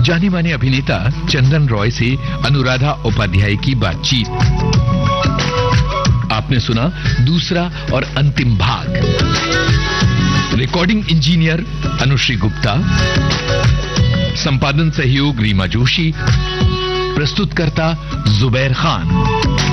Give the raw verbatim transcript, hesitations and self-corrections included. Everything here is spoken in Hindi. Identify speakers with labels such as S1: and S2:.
S1: जाने माने अभिनेता चंदन रॉय से अनुराधा उपाध्याय की बातचीत। आपने सुना दूसरा और अंतिम भाग। रिकॉर्डिंग इंजीनियर अनुश्री गुप्ता, संपादन सहयोग रीमा जोशी, प्रस्तुतकर्ता जुबैर खान।